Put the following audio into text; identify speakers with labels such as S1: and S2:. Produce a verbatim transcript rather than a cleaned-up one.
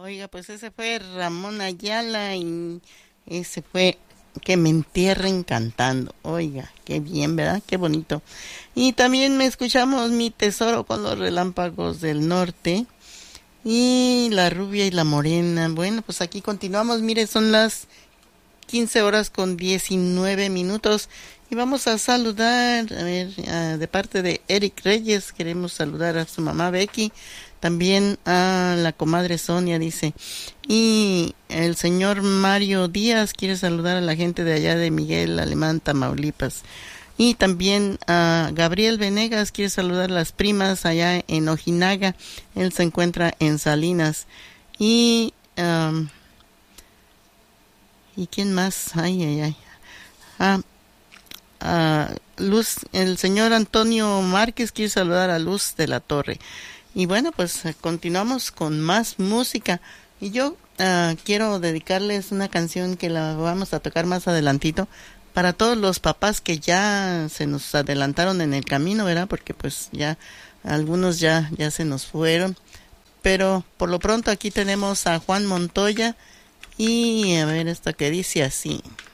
S1: Oiga, pues ese fue Ramón Ayala y ese fue Que me entierren cantando. Oiga, qué bien, ¿verdad? Qué bonito. Y también me escuchamos Mi Tesoro con los Relámpagos del Norte y La Rubia y la Morena. Bueno, pues aquí continuamos. Mire, son las quince horas con diecinueve minutos y vamos a saludar, a ver, ah, de parte de Eric Reyes, queremos saludar a su mamá Becky, también a la comadre Sonia, dice, y el señor Mario Díaz quiere saludar a la gente de allá de Miguel Alemán, Tamaulipas. Y también a Gabriel Venegas quiere saludar a las primas allá en Ojinaga. Él se encuentra en Salinas. Y um, ¿y quién más? Ay, ay, ay. Ah, ah, Luz, el señor Antonio Márquez quiere saludar a Luz de la Torre. Y bueno, pues eh, continuamos con más música. Y yo ah, quiero dedicarles una canción que la vamos a tocar más adelantito para todos los papás que ya se nos adelantaron en el camino, ¿verdad? Porque pues ya algunos ya, ya se nos fueron. Pero por lo pronto aquí tenemos a Juan Montoya y a ver esta que dice así.